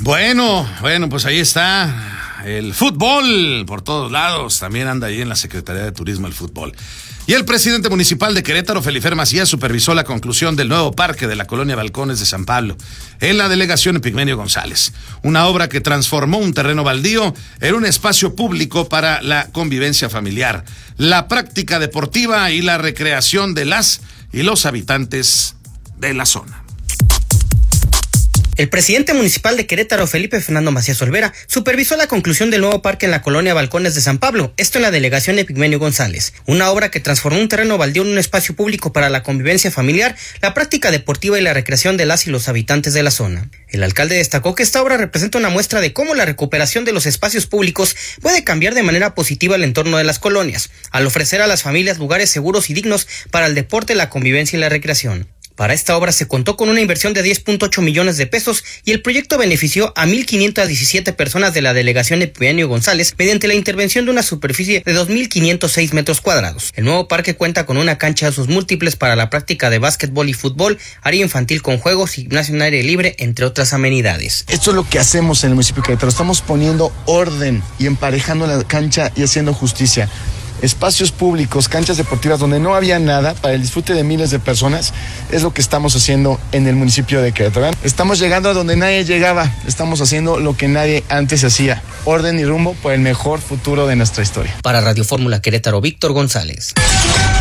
Bueno, pues ahí está el fútbol por todos lados. También anda ahí en la Secretaría de Turismo el fútbol. Y el presidente municipal de Querétaro, Felifer Macías, supervisó la conclusión del nuevo parque de la colonia Balcones de San Pablo, en la delegación Epigmenio González. Una obra que transformó un terreno baldío en un espacio público para la convivencia familiar, la práctica deportiva y la recreación de las y los habitantes de la zona. El presidente municipal de Querétaro, Felipe Fernando Macías Olvera, supervisó la conclusión del nuevo parque en la colonia Balcones de San Pablo, esto en la delegación Epigmenio González. Una obra que transformó un terreno baldío en un espacio público para la convivencia familiar, la práctica deportiva y la recreación de las y los habitantes de la zona. El alcalde destacó que esta obra representa una muestra de cómo la recuperación de los espacios públicos puede cambiar de manera positiva el entorno de las colonias, al ofrecer a las familias lugares seguros y dignos para el deporte, la convivencia y la recreación. Para esta obra se contó con una inversión de 10.8 millones de pesos y el proyecto benefició a 1,517 personas de la delegación Epigmenio González mediante la intervención de una superficie de 2,506 metros cuadrados. El nuevo parque cuenta con una cancha de sus múltiples para la práctica de básquetbol y fútbol, área infantil con juegos, gimnasio en aire libre, entre otras amenidades. Esto es lo que hacemos en el municipio de Querétaro. Estamos poniendo orden y emparejando la cancha y haciendo justicia. Espacios públicos, canchas deportivas donde no había nada para el disfrute de miles de personas, es lo que estamos haciendo en el municipio de Querétaro. Estamos llegando a donde nadie llegaba, estamos haciendo lo que nadie antes hacía, orden y rumbo por el mejor futuro de nuestra historia. Para Radio Fórmula Querétaro, Víctor González.